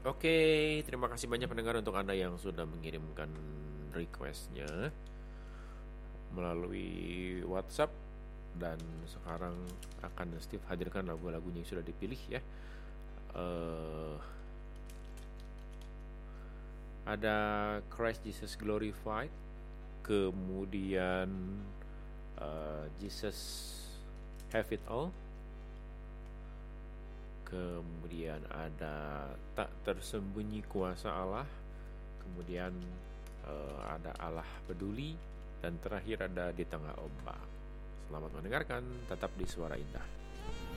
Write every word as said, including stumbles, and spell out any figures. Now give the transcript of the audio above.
Oke, terima kasih banyak pendengar untuk Anda yang sudah mengirimkan requestnya melalui WhatsApp. Dan sekarang akan Steve hadirkan lagu-lagunya yang sudah dipilih ya. uh, Ada Christ Jesus Glorified, kemudian uh, Jesus Have It All, kemudian ada Tak Tersembunyi Kuasa Allah, kemudian uh, ada Allah Peduli, dan terakhir ada Di Tengah Ombak. Selamat mendengarkan, tetap di Suara Indah.